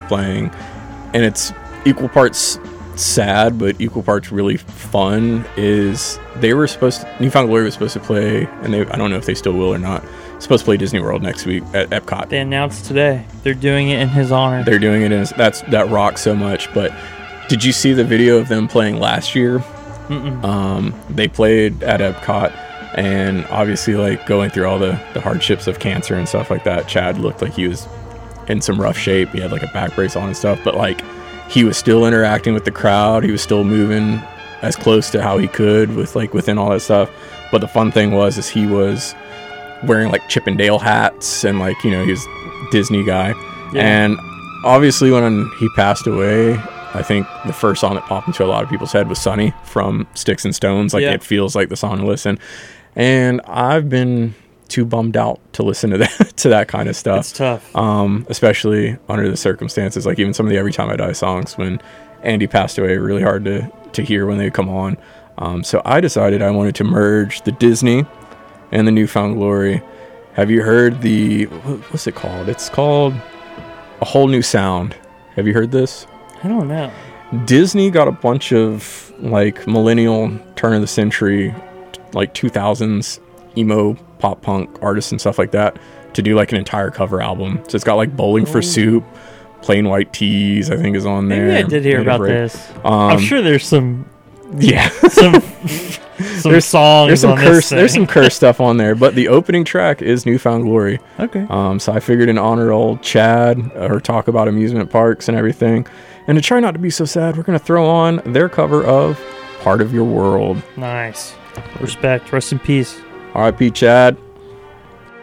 playing, and it's equal parts sad but equal parts really fun. Is Newfound Glory was supposed to play, and I don't know if they still will or not, supposed to play Disney World next week at Epcot. They announced today they're doing it in his honor. They're doing it that rocks so much. But did you see the video of them playing last year? They played at Epcot, and obviously like going through all the hardships of cancer and stuff like that, Chad looked like he was in some rough shape. He had like a back brace on and stuff, but like he was still interacting with the crowd. He was still moving as close to how he could within all that stuff. But the fun thing is he was wearing like Chip and Dale hats, and like, you know, he was Disney guy. Yeah. And obviously when he passed away, I think the first song that popped into a lot of people's head was Sunny from Sticks and Stones. Like, It feels like the song to listen. And I've been too bummed out to listen to that kind of stuff. It's tough. Especially under the circumstances. Like even some of the Every Time I Die songs, when Andy passed away, really hard to hear when they come on. So I decided I wanted to merge the Disney and the Newfound Glory. Have you heard what's it called? It's called A Whole New Sound. Have you heard this? I don't know. Disney got a bunch of like millennial, turn of the century, like 2000s emo pop punk artists and stuff like that to do like an entire cover album. So it's got like Bowling for Soup, Plain White Tees, I think, is on there. Maybe I did hear about this. I'm sure there's some there's songs. There's some There's some curse stuff on there, but the opening track is Newfound Glory. Okay. So I figured in honor old Chad, or talk about amusement parks and everything, and to try not to be so sad, we're gonna throw on their cover of Part of Your World. Nice. Respect. Rest in peace. R.I.P. Chad.